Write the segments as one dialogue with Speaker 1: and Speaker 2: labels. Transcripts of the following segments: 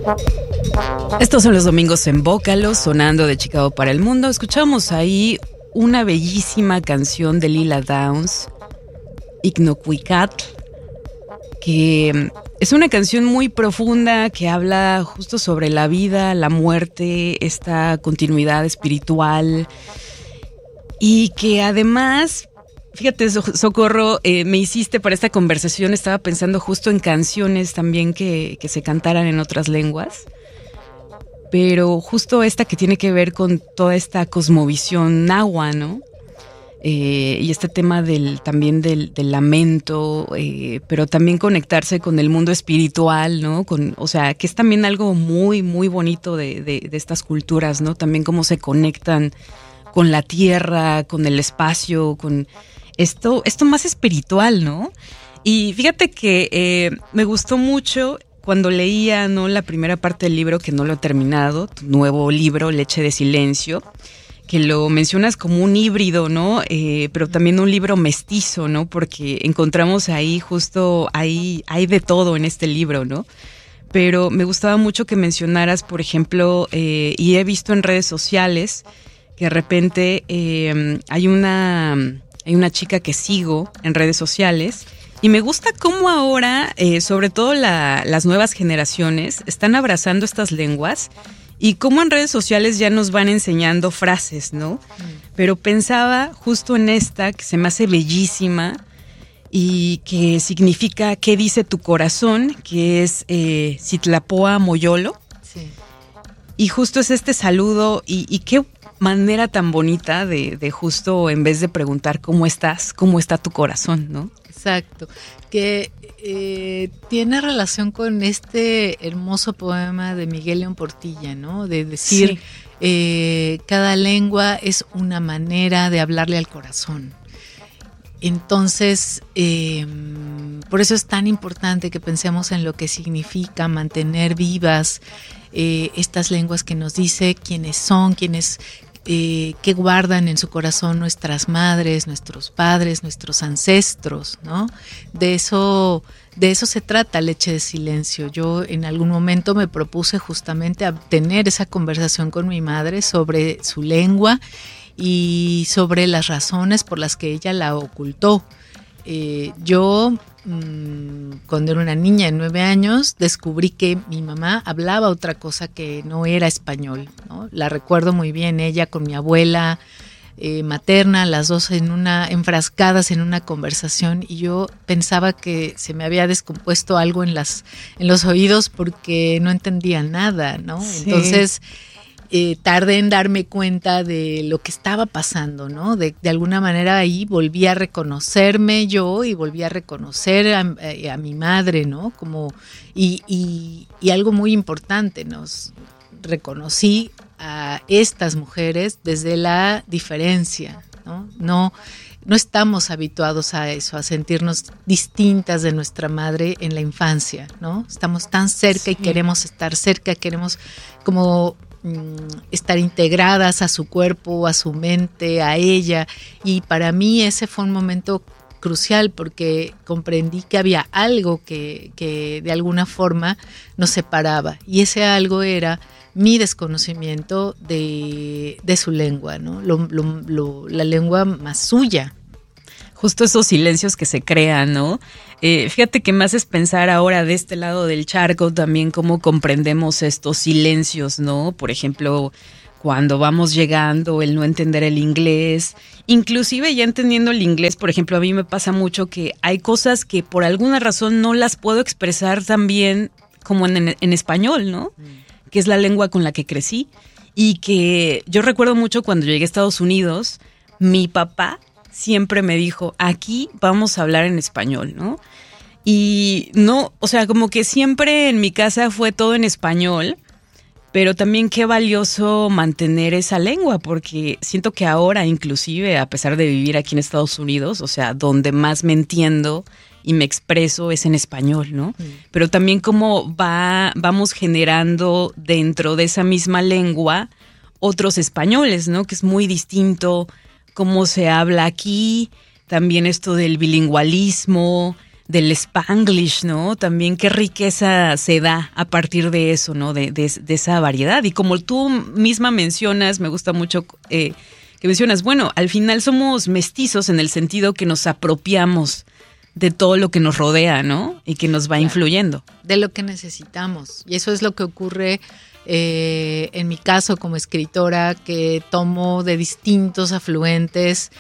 Speaker 1: Estos son los domingos en Bócalo, sonando de Chicago para el mundo. Escuchamos ahí una bellísima canción de Lila Downs, Icnocuicatl, que es una canción muy profunda que habla justo sobre la vida, la muerte, esta continuidad espiritual, y que además, fíjate, Socorro, me hiciste para esta conversación, estaba pensando justo en canciones también que se cantaran en otras lenguas, pero justo esta que tiene que ver con toda esta cosmovisión nahua, ¿no? Y este tema también del lamento, pero también conectarse con el mundo espiritual, ¿no? O sea, que es también algo muy, muy bonito de estas culturas, ¿no? También cómo se conectan con la tierra, con el espacio, con esto más espiritual, ¿no? Y fíjate que me gustó mucho cuando leía, ¿no?, la primera parte del libro, que no lo he terminado, tu nuevo libro, Leche de Silencio, que lo mencionas como un híbrido, ¿no? Pero también un libro mestizo, ¿no? Porque encontramos ahí justo, hay de todo en este libro, ¿no? Pero me gustaba mucho que mencionaras, por ejemplo, y he visto en redes sociales que de repente hay una chica que sigo en redes sociales, y me gusta cómo ahora, sobre todo las nuevas generaciones, están abrazando estas lenguas y cómo en redes sociales ya nos van enseñando frases, ¿no? Pero pensaba justo en esta, que se me hace bellísima y que significa ¿qué dice tu corazón?, que es Citlapoa Moyolo.
Speaker 2: Sí.
Speaker 1: Y justo es este saludo y qué manera tan bonita de justo, en vez de preguntar cómo estás, cómo está tu corazón, ¿no?
Speaker 2: Exacto, que tiene relación con este hermoso poema de Miguel León Portilla, ¿no? De decir, sí, cada lengua es una manera de hablarle al corazón. Entonces, por eso es tan importante que pensemos en lo que significa mantener vivas estas lenguas que nos dice quiénes son, que guardan en su corazón nuestras madres, nuestros padres, nuestros ancestros, ¿no? De eso se trata Leche de Silencio. Yo en algún momento me propuse justamente a tener esa conversación con mi madre sobre su lengua y sobre las razones por las que ella la ocultó. Yo, cuando era una niña de 9 años, descubrí que mi mamá hablaba otra cosa que no era español, ¿no? La recuerdo muy bien, ella con mi abuela materna, las dos enfrascadas en una conversación, y yo pensaba que se me había descompuesto algo en los oídos porque no entendía nada, ¿no? Sí. Entonces tardé en darme cuenta de lo que estaba pasando, ¿no? De alguna manera ahí volví a reconocerme yo y volví a reconocer a mi madre, ¿no? Y algo muy importante, nos reconocí a estas mujeres desde la diferencia, ¿no? No estamos habituados a eso, a sentirnos distintas de nuestra madre en la infancia, ¿no? Estamos tan cerca, sí, y queremos estar cerca, queremos como estar integradas a su cuerpo, a su mente, a ella, y para mí ese fue un momento crucial porque comprendí que había algo que de alguna forma nos separaba, y ese algo era mi desconocimiento de su lengua, ¿no? La lengua más suya.
Speaker 1: Justo esos silencios que se crean, ¿no? Fíjate que me haces pensar ahora de este lado del charco también cómo comprendemos estos silencios, ¿no? Por ejemplo, cuando vamos llegando, el no entender el inglés, inclusive ya entendiendo el inglés, por ejemplo, a mí me pasa mucho que hay cosas que por alguna razón no las puedo expresar tan bien como en español, ¿no? Que es la lengua con la que crecí, y que yo recuerdo mucho cuando llegué a Estados Unidos, mi papá siempre me dijo, aquí vamos a hablar en español, ¿no? Y no, o sea, como que siempre en mi casa fue todo en español, pero también qué valioso mantener esa lengua, porque siento que ahora, inclusive, a pesar de vivir aquí en Estados Unidos, o sea, donde más me entiendo y me expreso es en español, ¿no? Pero también cómo vamos generando dentro de esa misma lengua otros españoles, ¿no? Que es muy distinto cómo se habla aquí, también esto del bilingüismo, del Spanglish, ¿no? También qué riqueza se da a partir de eso, ¿no? De esa variedad. Y como tú misma mencionas, me gusta mucho que mencionas, bueno, al final somos mestizos en el sentido que nos apropiamos de todo lo que nos rodea, ¿no? Y que nos va influyendo.
Speaker 2: De lo que necesitamos. Y eso es lo que ocurre en mi caso como escritora, que tomo de distintos afluentes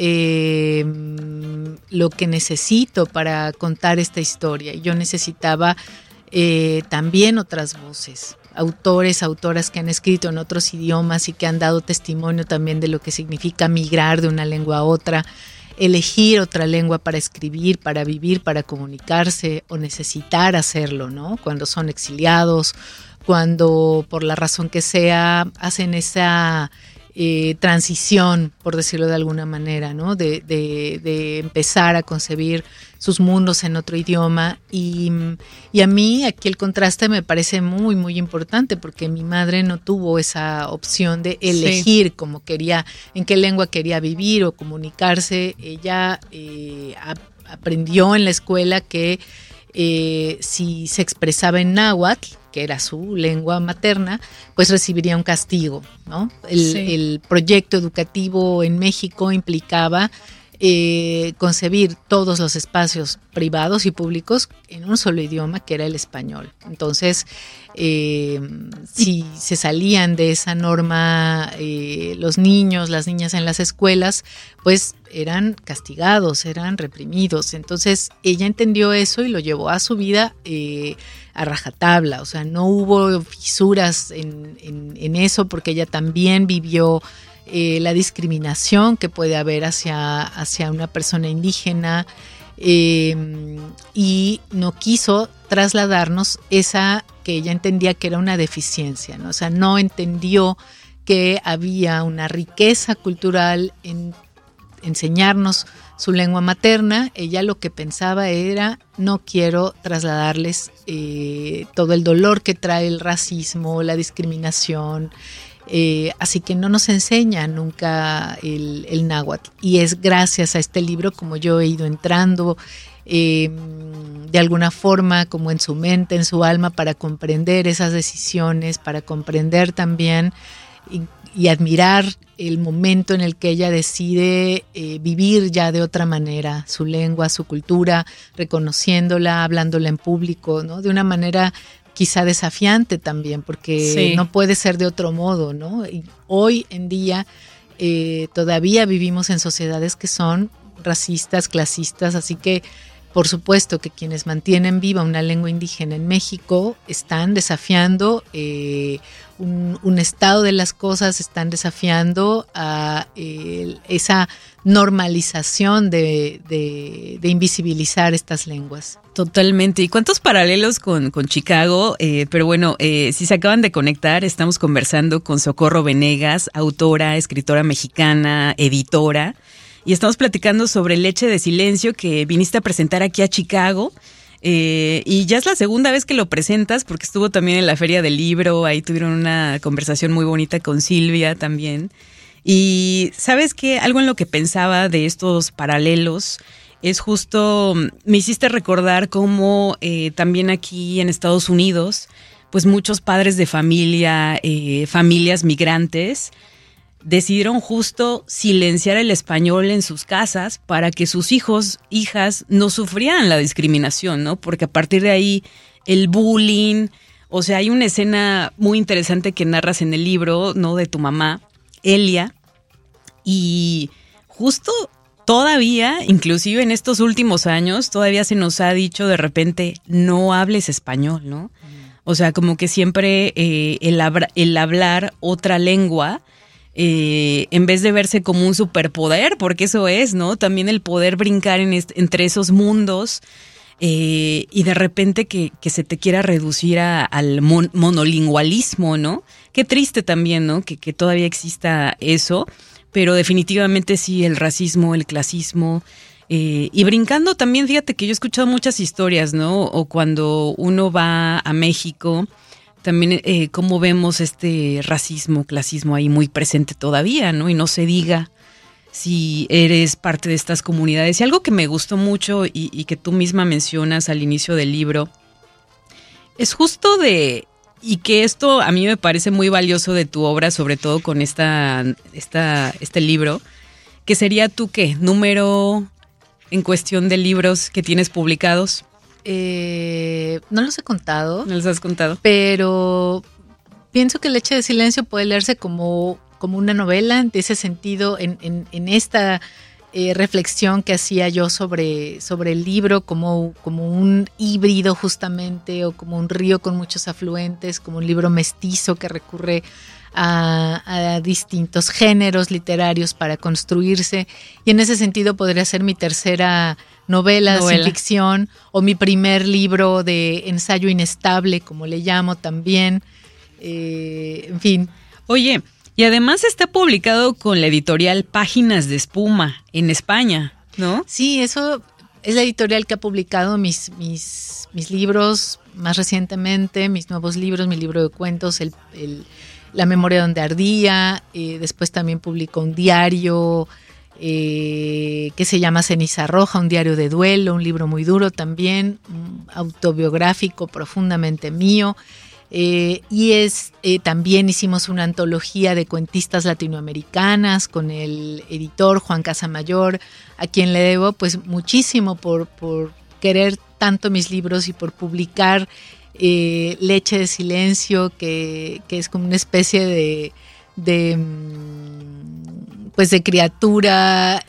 Speaker 2: lo que necesito para contar esta historia. Yo necesitaba también otras voces, autores, autoras que han escrito en otros idiomas y que han dado testimonio también de lo que significa migrar de una lengua a otra, elegir otra lengua para escribir, para vivir, para comunicarse o necesitar hacerlo, ¿no? Cuando son exiliados, cuando por la razón que sea hacen esa transición, por decirlo de alguna manera, ¿no? De empezar a concebir sus mundos en otro idioma. Y a mí aquí el contraste me parece muy, muy importante, porque mi madre no tuvo esa opción de elegir cómo quería, en qué lengua quería vivir o comunicarse. Ella aprendió en la escuela que si se expresaba en náhuatl, que era su lengua materna, pues recibiría un castigo, ¿no? El proyecto educativo en México implicaba concebir todos los espacios privados y públicos en un solo idioma, que era el español. Entonces, si se salían de esa norma los niños, las niñas en las escuelas, pues eran castigados, eran reprimidos. Entonces ella entendió eso y lo llevó a su vida a rajatabla. O sea, no hubo fisuras en eso, porque ella también vivió la discriminación que puede haber hacia una persona indígena, y no quiso trasladarnos esa que ella entendía que era una deficiencia, ¿no? O sea, no entendió que había una riqueza cultural en enseñarnos su lengua materna. Ella lo que pensaba era: no quiero trasladarles todo el dolor que trae el racismo, la discriminación, así que no nos enseña nunca el náhuatl. Y es gracias a este libro como yo he ido entrando de alguna forma como en su mente, en su alma, para comprender esas decisiones, para comprender también y admirar el momento en el que ella decide vivir ya de otra manera su lengua, su cultura, reconociéndola, hablándola en público, ¿no? De una manera quizá desafiante también, porque no puede ser de otro modo, ¿no? Y hoy en día todavía vivimos en sociedades que son racistas, clasistas, así que por supuesto que quienes mantienen viva una lengua indígena en México están desafiando un estado de las cosas, están desafiando a esa normalización de invisibilizar estas lenguas.
Speaker 1: Totalmente. ¿Y cuántos paralelos con Chicago? Pero bueno, si se acaban de conectar, estamos conversando con Socorro Venegas, autora, escritora mexicana, editora. Y estamos platicando sobre Leche de Silencio, que viniste a presentar aquí a Chicago. Y ya es la segunda vez que lo presentas, porque estuvo también en la Feria del Libro. Ahí tuvieron una conversación muy bonita con Silvia también. Y ¿sabes qué? Algo en lo que pensaba de estos paralelos es justo, me hiciste recordar cómo también aquí en Estados Unidos, pues muchos padres de familia, familias migrantes, decidieron justo silenciar el español en sus casas para que sus hijos, hijas, no sufrieran la discriminación, ¿no? Porque a partir de ahí el bullying, o sea, hay una escena muy interesante que narras en el libro, ¿no? De tu mamá, Elia, y justo todavía, inclusive en estos últimos años, todavía se nos ha dicho de repente, no hables español, ¿no? O sea, como que siempre el hablar otra lengua, en vez de verse como un superpoder, porque eso es, ¿no? También el poder brincar entre esos mundos y de repente que se te quiera reducir al monolingualismo, ¿no? Qué triste también, ¿no? Que todavía exista eso, pero definitivamente sí, el racismo, el clasismo. Y brincando también, fíjate que yo he escuchado muchas historias, ¿no? O cuando uno va a México, también cómo vemos este racismo, clasismo ahí muy presente todavía, ¿no? Y no se diga si eres parte de estas comunidades. Y algo que me gustó mucho y que tú misma mencionas al inicio del libro, es justo y que esto a mí me parece muy valioso de tu obra, sobre todo con este libro, que sería tu, ¿qué? Número en cuestión de libros que tienes publicados.
Speaker 2: No los he contado.
Speaker 1: ¿No los has contado?
Speaker 2: Pero pienso que Leche de Silencio puede leerse como una novela, de ese sentido, en esta reflexión que hacía yo sobre el libro, como un híbrido justamente, o como un río con muchos afluentes, como un libro mestizo que recurre a distintos géneros literarios para construirse, y en ese sentido podría ser mi tercera novela sin ficción, o mi primer libro de ensayo inestable, como le llamo también, en fin.
Speaker 1: Oye, y además está publicado con la editorial Páginas de Espuma en España, ¿no?
Speaker 2: Sí, eso es la editorial que ha publicado mis libros más recientemente, mis nuevos libros, mi libro de cuentos, La memoria donde ardía, después también publicó un diario que se llama Ceniza Roja, un diario de duelo, un libro muy duro también, autobiográfico profundamente mío. También hicimos una antología de cuentistas latinoamericanas con el editor Juan Casamayor, a quien le debo pues muchísimo por querer tanto mis libros y por publicar Leche de Silencio, que es como una especie de criatura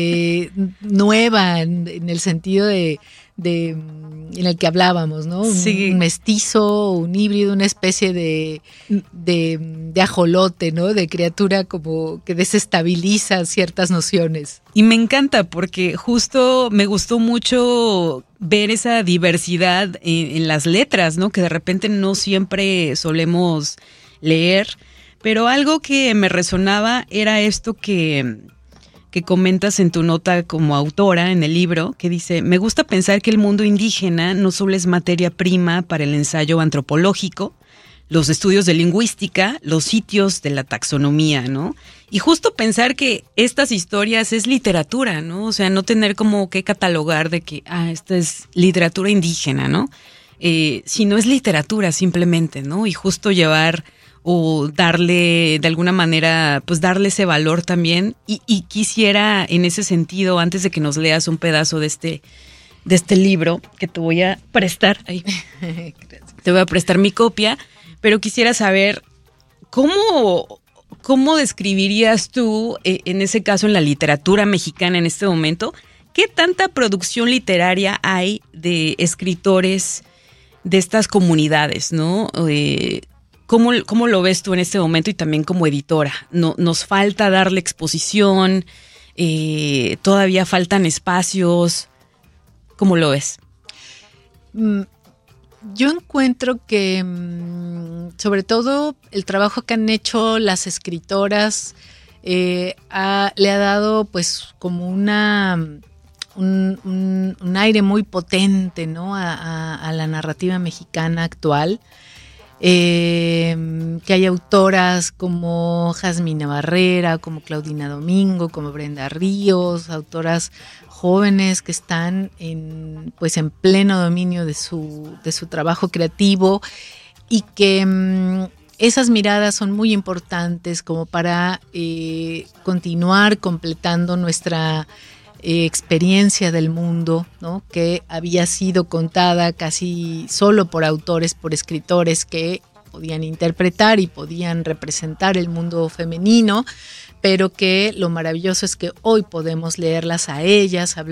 Speaker 2: nueva en el sentido en el que hablábamos, ¿no?
Speaker 1: Sí.
Speaker 2: Un mestizo, un híbrido, una especie de ajolote, ¿no? De criatura como que desestabiliza ciertas nociones.
Speaker 1: Y me encanta porque justo me gustó mucho ver esa diversidad en las letras, ¿no? Que de repente no siempre solemos leer, pero algo que me resonaba era esto que comentas en tu nota como autora en el libro, que dice: me gusta pensar que el mundo indígena no solo es materia prima para el ensayo antropológico, los estudios de lingüística, los sitios de la taxonomía, ¿no? Y justo pensar que estas historias es literatura, ¿no? O sea, no tener como que catalogar de que, esta es literatura indígena, ¿no? Sino es literatura simplemente, ¿no? Y justo llevar o darle, de alguna manera, pues darle ese valor también. Y quisiera, en ese sentido, antes de que nos leas un pedazo de este libro, que te voy a prestar, te voy a prestar mi copia, pero quisiera saber cómo describirías tú, en ese caso, en la literatura mexicana en este momento, qué tanta producción literaria hay de escritores de estas comunidades, ¿no? ¿Cómo lo ves tú en este momento y también como editora? ¿Nos falta darle exposición? ¿Todavía faltan espacios? ¿Cómo lo ves?
Speaker 2: Yo encuentro que, sobre todo, el trabajo que han hecho las escritoras le ha dado pues como un aire muy potente, ¿no? a la narrativa mexicana actual. Que hay autoras como Jazmina Barrera, como Claudina Domingo, como Brenda Ríos, autoras jóvenes que están en pleno dominio de su trabajo creativo, y que esas miradas son muy importantes como para continuar completando nuestra experiencia del mundo, ¿no? Que había sido contada casi solo por autores, por escritores que podían interpretar y podían representar el mundo femenino, pero que lo maravilloso es que hoy podemos leerlas a ellas,